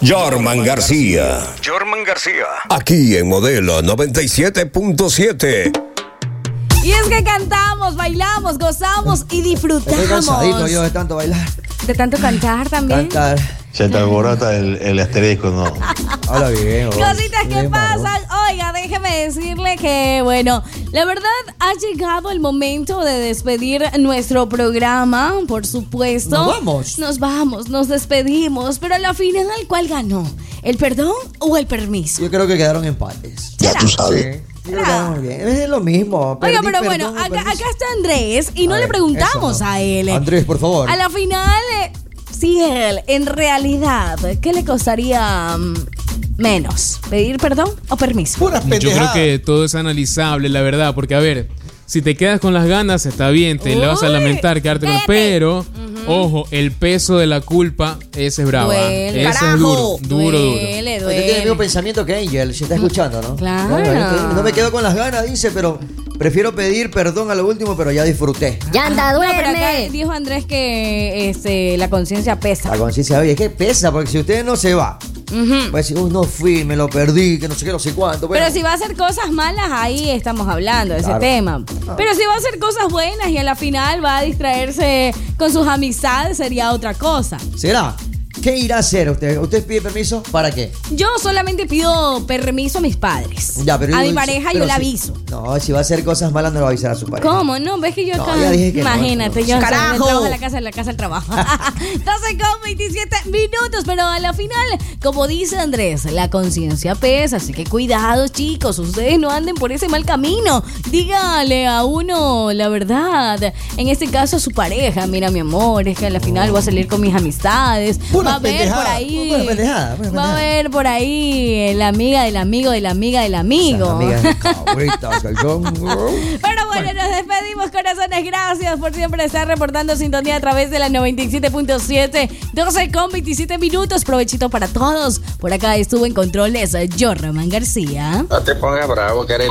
Jorman García. Aquí en Modelo 97.7. Y es que cantamos, bailamos, gozamos y disfrutamos. Estoy cansadito yo de tanto bailar. De tanto cantar también. Cantar. Se te alborota el asterisco, ¿no? Habla bien. Cositas que pasan. Oiga, déjeme decirle que, bueno, la verdad ha llegado el momento de despedir nuestro programa, por supuesto. Nos despedimos, pero a la final, ¿cuál ganó? ¿El perdón o el permiso? Yo creo que quedaron empates. Ya tú sabes. Sí, muy bien. Es lo mismo. Oiga, pero bueno, acá está Andrés y no le preguntamos a él. Andrés, por favor. A la final, si él, en realidad, ¿qué le costaría menos? ¿Pedir perdón o permiso? Yo creo que todo es analizable, la verdad, porque a ver, si te quedas con las ganas está bien, te la vas a lamentar, quedarte con, pero ojo, el peso de la culpa, ese es bravo. Ese es duro. Duele. Usted tiene el mismo pensamiento que Angel, se está escuchando, ¿no? Claro. No me quedo con las ganas, dice, pero prefiero pedir perdón a lo último, pero ya disfruté. Ya anda, duerme. Pero acá dijo Andrés que la conciencia pesa. La conciencia, oye, es que pesa, porque si usted no se va, pues si no fui, me lo perdí, que no sé qué, no sé cuánto. Bueno. Pero si va a hacer cosas malas, ahí estamos hablando de ese tema. Pero si va a hacer cosas buenas y a la final va a distraerse con sus amistades, sería otra cosa. ¿Será? ¿Qué irá a hacer usted? ¿Usted pide permiso? ¿Para qué? Yo solamente pido permiso a mis padres. Ya, pero a mi pareja yo le aviso. No, si va a hacer cosas malas no le va a avisar a su pareja. ¿Cómo? No, ves que yo acá. Ya dije que imagínate, no. Yo ¡Carajo! trabajo de la casa al trabajo. 12:27, pero a la final, como dice Andrés, la conciencia pesa, así que cuidado, chicos, ustedes no anden por ese mal camino. Dígale a uno la verdad. En este caso a su pareja, mira mi amor, es que a la final voy a salir con mis amistades. Va a ver por ahí. Va a ver por ahí la amiga del amigo de la amiga del amigo. Pero bueno, nos despedimos, corazones. Gracias por siempre estar reportando sintonía a través de la 97.7. 12:27. Provechito para todos. Por acá estuvo en controles Jorman García. No te pongas bravo, que eres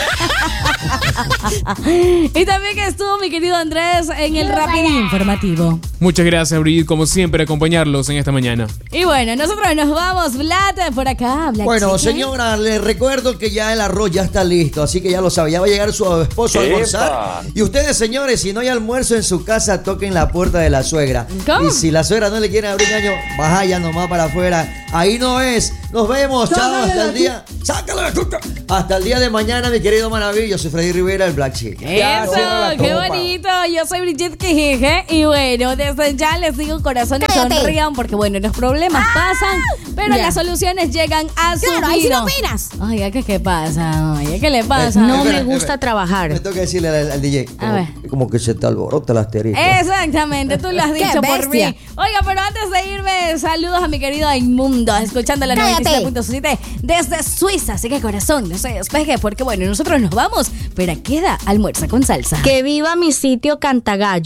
y también que estuvo mi querido Andrés en el Rapidín Informativo. Muchas gracias, Brigitte, como siempre, acompañarlos en esta mañana. Y bueno, nosotros nos vamos, Vlad, por acá. Black bueno, Chicken. señora, les recuerdo que ya el arroz ya está listo, así que ya lo sabe, ya va a llegar su esposo a almorzar. Y ustedes, señores, si no hay almuerzo en su casa, toquen la puerta de la suegra. ¿Cómo? Y si la suegra no le quiere abrir caño, vaya nomás para afuera. Ahí no es. Nos vemos, chao, hasta el día. ¡Sácalo de chucha! Hasta el día de mañana, mi querido Manaví. Yo soy Freddy Rivera, el Black Chicken. Eso, qué bonito. Yo soy Brigitte Quijije. Y bueno, desde ya les digo, corazones, sonrían, porque bueno, los problemas pasan, pero las soluciones llegan a su vida. Ahí sí no opinas. Oiga, ¿qué pasa? Oye, ¿qué le pasa? No me gusta trabajar. Me toca decirle al DJ, A ver. como que se te alborota el asterisco. Exactamente, tú lo has dicho por mí. Oiga, pero antes de irme, saludos a mi querido Inmundo, escuchando la 97.7 desde Suiza. Así que corazón, no se despeje, porque bueno, nosotros nos vamos, pero queda almuerzo con salsa. Que viva mi sitio Cantagallo.